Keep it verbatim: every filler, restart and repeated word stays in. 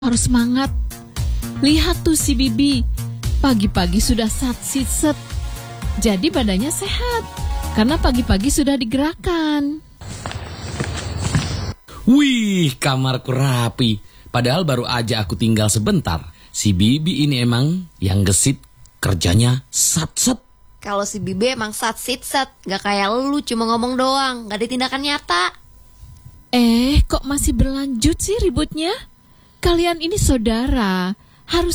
Harus semangat. Lihat tuh si Bibi, pagi-pagi sudah sat-sit-set. Jadi badannya sehat, karena pagi-pagi sudah digerakkan. Wih, kamarku rapi. Padahal baru aja aku tinggal sebentar. Si Bibi ini emang yang gesit, kerjanya sat-set. Kalau si Bibi emang sat-sit-set, gak kayak lu cuma ngomong doang, gak ada tindakan nyata. Eh, kok masih berlanjut sih ributnya? Kalian ini saudara, harus